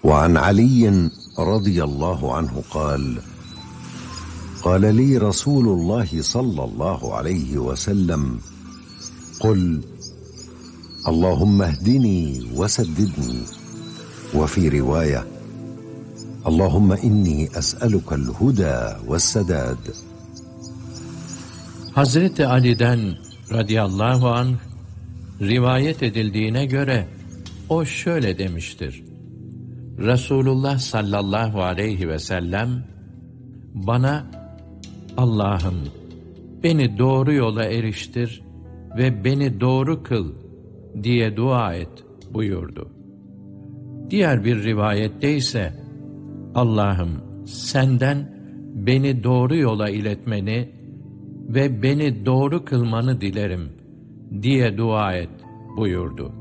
وعن علي رضي الله عنه قال: قال لي رسول الله صلى الله عليه وسلم: قل اللهم اهدني وسددني. وفي رواية: اللهم إني أسألك الهدى والسداد. Hazreti Ali'den radıyallahu anh rivayet edildiğine göre o şöyle demiştir: Resulullah sallallahu aleyhi ve sellem bana Allah'ım beni doğru yola eriştir ve beni doğru kıl diye dua et buyurdu. Diğer bir rivayette ise Allah'ım senden beni doğru yola iletmeni ve beni doğru kılmanı dilerim diye dua et buyurdu.